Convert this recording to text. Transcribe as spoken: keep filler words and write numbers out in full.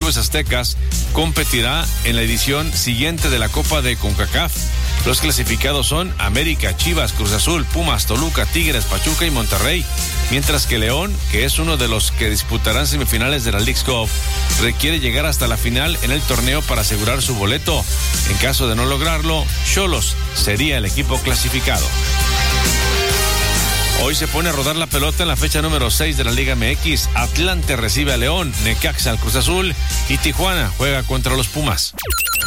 clubes aztecas competirá en la edición siguiente de la Copa de CONCACAF. Los clasificados son América, Chivas, Cruz Azul, Pumas, Toluca, Tigres, Pachuca y Monterrey, mientras que León, que es uno de los que disputarán semifinales de la Leagues Cup, requiere llegar hasta la final en el torneo para asegurar su boleto. En caso de no lograrlo, Xolos sería el equipo clasificado. Hoy se pone a rodar la pelota en la fecha número seis de la Liga M X. Atlante recibe a León, Necaxa al Cruz Azul y Tijuana juega contra los Pumas.